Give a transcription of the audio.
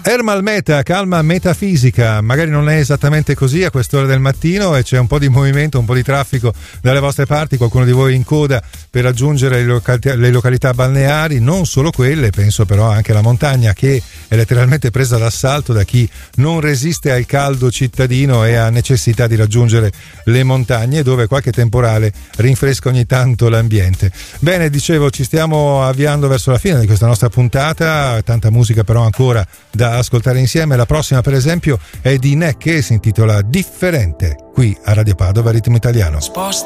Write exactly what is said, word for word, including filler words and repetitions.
Ermal Meta, calma metafisica. Magari non è esattamente così a quest'ora del mattino e c'è un po' di movimento, un po' di traffico dalle vostre parti, qualcuno di voi in coda per raggiungere le località, le località balneari, non solo quelle, penso però anche alla montagna, che è letteralmente presa d'assalto da chi non resiste al caldo cittadino e ha necessità di raggiungere le montagne, dove qualche temporale rinfresca ogni tanto l'ambiente. Bene, dicevo, ci stiamo avviando verso la fine di questa nostra puntata, tanta musica però ancora da ascoltare insieme. La prossima, per esempio, è di Neck e si intitola Differente, qui a Radio Padova Ritmo Italiano.